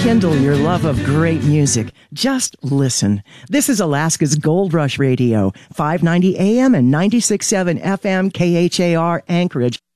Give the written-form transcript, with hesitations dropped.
rekindle your love of great music. Just listen. This is Alaska's Gold Rush Radio, 590 AM and 96.7 FM KHAR Anchorage.